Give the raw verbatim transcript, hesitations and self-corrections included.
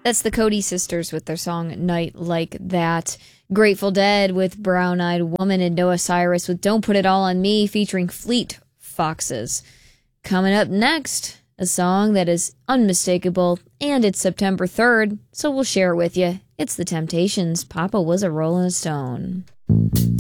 That's the Cody Sisters with their song Night Like That. Grateful Dead with Brown Eyed Woman, and Noah Cyrus with Don't Put It All on Me featuring Fleet Foxes. Coming up next, a song that is unmistakable, and it's September third, so we'll share it with you. It's The Temptations, Papa Was a Rolling Stone.